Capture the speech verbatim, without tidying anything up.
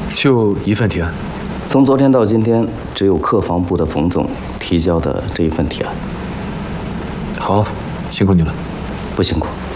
就一份提案。 从昨天到今天，只有客房部的冯总提交的这一份提案。 好，辛苦你了。 不辛苦。